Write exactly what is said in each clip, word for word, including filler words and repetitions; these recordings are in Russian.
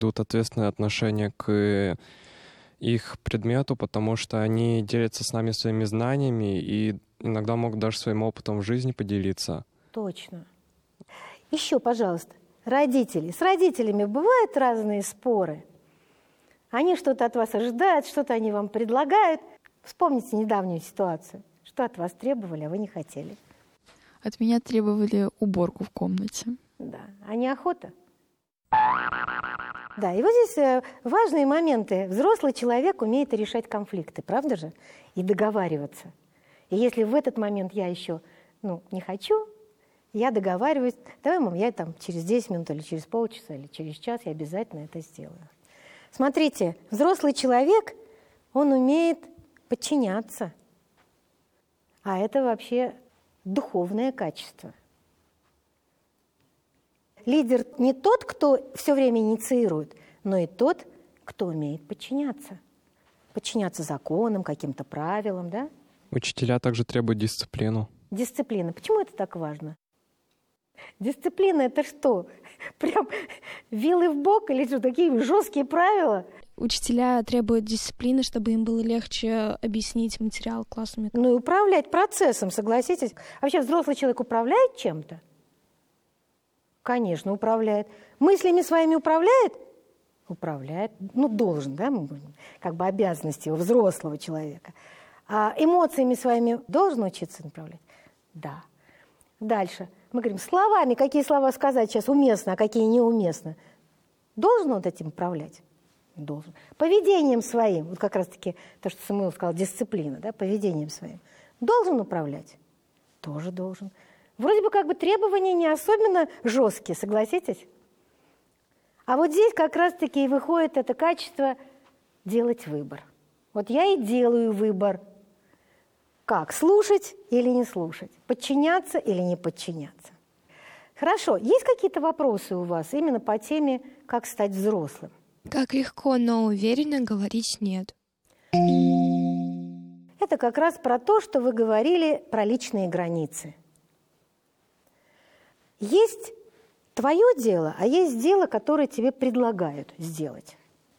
Тут ответственное отношение к их предмету, потому что они делятся с нами своими знаниями и иногда могут даже своим опытом в жизни поделиться. Точно. Еще, пожалуйста, родители. С родителями бывают разные споры. Они что-то от вас ожидают, что-то они вам предлагают. Вспомните недавнюю ситуацию. Что от вас требовали, а вы не хотели. От меня требовали уборку в комнате. Да, а не охота. Да, и вот здесь важные моменты. Взрослый человек умеет решать конфликты, правда же? И договариваться. И если в этот момент я еще ну, не хочу, я договариваюсь, давай, мам, я там через десять минут или через полчаса или через час я обязательно это сделаю. Смотрите, взрослый человек, он умеет подчиняться. А это вообще духовное качество. Лидер не тот, кто все время инициирует, но и тот, кто умеет подчиняться. Подчиняться законам, каким-то правилам, да? Учителя также требуют дисциплину. Дисциплина. Почему это так важно? Дисциплина – это что? Прям вилы в бок или что, такие жесткие правила? Учителя требуют дисциплины, чтобы им было легче объяснить материал классными. Ну и управлять процессом, согласитесь. А вообще взрослый человек управляет чем-то? Конечно, управляет. Мыслями своими управляет? Управляет. Ну, должен, да? Как бы обязанности у взрослого человека. А эмоциями своими должен учиться управлять? Да. Дальше. Мы говорим, словами, какие слова сказать сейчас уместно, а какие неуместно. Должен вот этим управлять? Должен. Поведением своим, вот как раз-таки то, что Самуил сказал, дисциплина, да, поведением своим. Должен управлять? Тоже должен. Вроде бы как бы требования не особенно жесткие, согласитесь? А вот здесь как раз-таки и выходит это качество делать выбор. Вот я и делаю выбор. Как? Слушать или не слушать? Подчиняться или не подчиняться? Хорошо. Есть какие-то вопросы у вас именно по теме «Как стать взрослым»? Как легко, но уверенно говорить «нет». Это как раз про то, что вы говорили про личные границы. Есть твое дело, а есть дело, которое тебе предлагают сделать.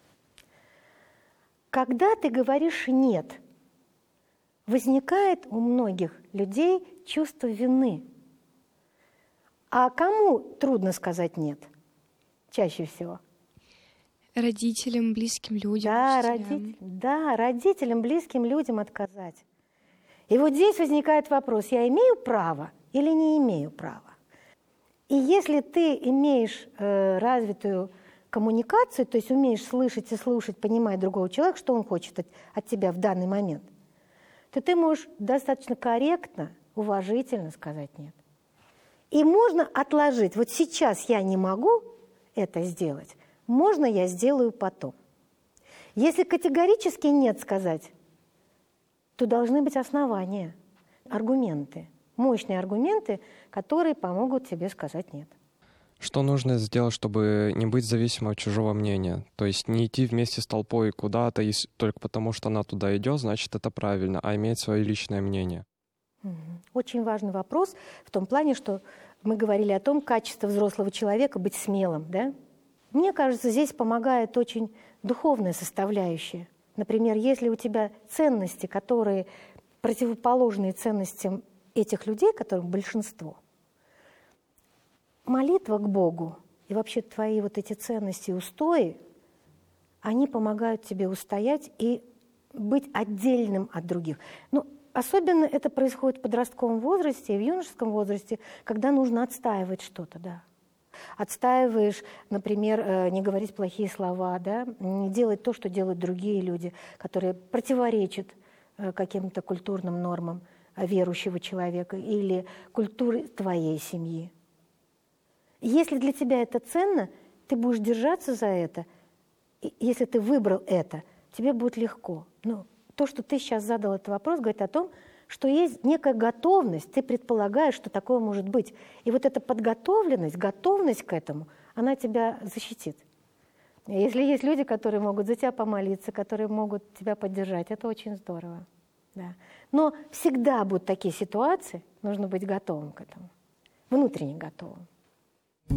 Когда ты говоришь «нет», возникает у многих людей чувство вины. А кому трудно сказать «нет» чаще всего? Родителям, близким людям. Да, родителям, да, родителям, близким людям отказать. И вот здесь возникает вопрос, я имею право или не имею права? И если ты имеешь э, развитую коммуникацию, то есть умеешь слышать и слушать, понимать другого человека, что он хочет от, от тебя в данный момент, то ты можешь достаточно корректно, уважительно сказать «нет». И можно отложить. Вот сейчас я не могу это сделать, можно я сделаю потом. Если категорически «нет» сказать, то должны быть основания, аргументы, мощные аргументы, которые помогут тебе сказать «нет». Что нужно сделать, чтобы не быть зависимым от чужого мнения? То есть не идти вместе с толпой куда-то, и только потому, что она туда идет, значит, это правильно, а иметь свое личное мнение. Очень важный вопрос в том плане, что мы говорили о том, качество взрослого человека быть смелым, да? Мне кажется, здесь помогает очень духовная составляющая. Например, если у тебя ценности, которые противоположные ценностям этих людей, которых большинство, молитва к Богу и вообще твои вот эти ценности и устои, они помогают тебе устоять и быть отдельным от других. Ну, особенно это происходит в подростковом возрасте и в юношеском возрасте, когда нужно отстаивать что-то, да. Отстаиваешь, например, не говорить плохие слова, да, не делать то, что делают другие люди, которые противоречат каким-то культурным нормам верующего человека или культуре твоей семьи. Если для тебя это ценно, ты будешь держаться за это. И если ты выбрал это, тебе будет легко. Ну, то, что ты сейчас задал этот вопрос, говорит о том, что есть некая готовность, ты предполагаешь, что такое может быть. И вот эта подготовленность, готовность к этому, она тебя защитит. Если есть люди, которые могут за тебя помолиться, которые могут тебя поддержать, это очень здорово. Да. Но всегда будут такие ситуации, нужно быть готовым к этому, внутренне готовым.